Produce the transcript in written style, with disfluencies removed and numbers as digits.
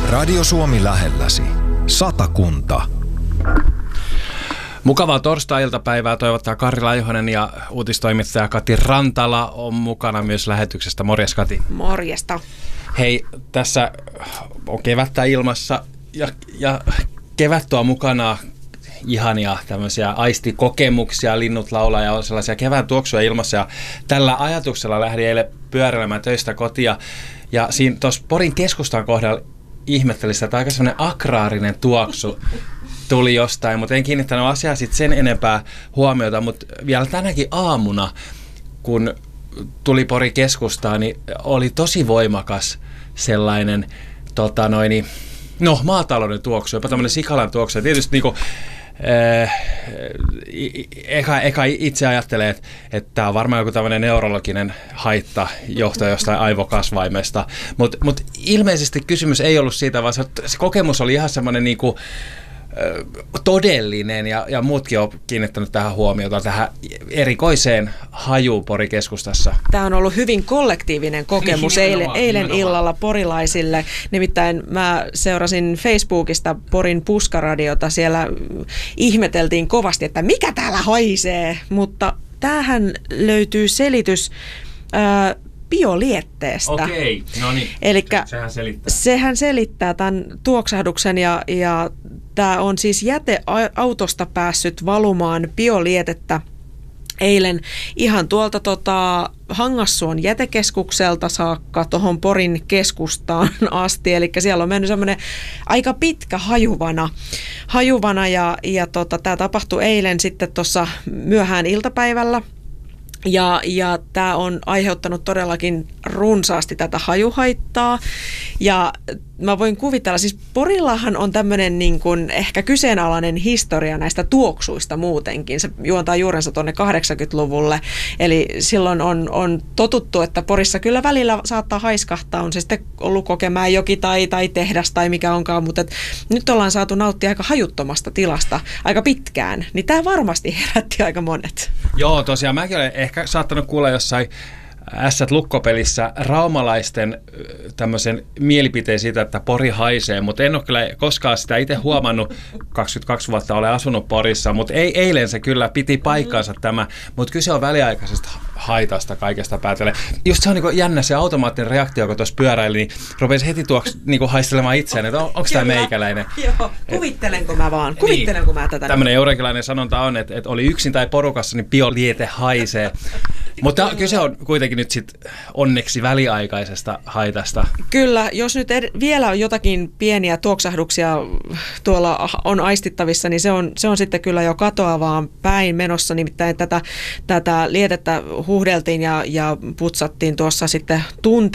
Radio Suomi lähelläsi. Satakunta. Mukavaa torstai-iltapäivää toivottaa Kari Laihonen ja uutistoimittaja Kati Rantala on mukana myös lähetyksestä. Morjes Kati. Morjesta. Hei, tässä on kevättä ilmassa ja kevät tuo mukana ihania tämmöisiä aistikokemuksia, linnut laulaa ja on sellaisia kevään tuoksuja ilmassa. Ja tällä ajatuksella lähdin eilen pyöräilemään töistä kotia ja siinä tuossa Porin keskustan kohdalla ihmettelin, että aika semmoinen agraarinen tuoksu tuli jostain, mutta en kiinnittänyt asiaa sitten sen enempää huomiota, mutta vielä tänäkin aamuna, kun tuli Porin keskustaan, niin oli tosi voimakas sellainen maatalouden tuoksu, jopa tämmöinen sikalan tuoksu. Ja tietysti niinku, eka itse ajattelee, että tämä on varmaan joku tämmöinen neurologinen haitta johtaa jostain aivokasvaimesta, mutta ilmeisesti kysymys ei ollut siitä, vaan se kokemus oli ihan semmoinen niinku todellinen ja muutkin on kiinnittänyt tähän huomiota, tähän erikoiseen hajuun Pori-keskustassa. Tämä on ollut hyvin kollektiivinen kokemus eilen illalla porilaisille. Nimittäin mä seurasin Facebookista Porin puskaradiota. Siellä ihmeteltiin kovasti, että mikä täällä haisee, mutta tämähän löytyy selitys biolietteestä. Okei, no niin, sehän selittää tämän tuoksahduksen ja tämä on siis jäteautosta päässyt valumaan biolietettä eilen ihan tuolta Hangassuon jätekeskukselta saakka tuohon Porin keskustaan asti, eli siellä on mennyt semmoinen aika pitkä hajuvana ja tämä tapahtui eilen sitten tuossa myöhään iltapäivällä. Ja tämä on aiheuttanut todellakin runsaasti tätä hajuhaittaa. Ja mä voin kuvitella, siis Porillahan on tämmöinen niin kuin ehkä kyseenalainen historia näistä tuoksuista muutenkin. Se juontaa juurensa tuonne 80-luvulle. Eli silloin on totuttu, että Porissa kyllä välillä saattaa haiskahtaa. On se sitten ollut Kokemäenjoki tai tehdas tai mikä onkaan. Mutta nyt ollaan saatu nauttia aika hajuttomasta tilasta aika pitkään. Niin tämä varmasti herätti aika monet. Joo, tosiaan mäkin olen ehkä saattanut kuulla jossain Ässät-lukkopelissä raumalaisten tämmöisen mielipiteen siitä, että Pori haisee, mutta en ole kyllä koskaan sitä itse huomannut, 22 vuotta olen asunut Porissa, mutta eilen se kyllä piti paikkaansa tämä, mutta kyse on väliaikaisesta haitasta kaikesta päätellen. Just se on niin jännä se automaattinen reaktio, kun tuossa pyöräili, niin rupesi heti niin haistelemaan itseään, että onko tämä meikäläinen. Joo, kuvittelenko mä tätä? Tämmöinen eurekilainen sanonta on, että oli yksin tai porukassa, niin bioliete haisee. Mutta kyse on kuitenkin nyt sit onneksi väliaikaisesta haitasta. Kyllä, jos nyt vielä on jotakin pieniä tuoksahduksia tuolla on aistittavissa, niin se on sitten kyllä jo katoavaan päin menossa. Nimittäin tätä lietettä huuhdeltiin ja putsattiin tuossa sitten tunti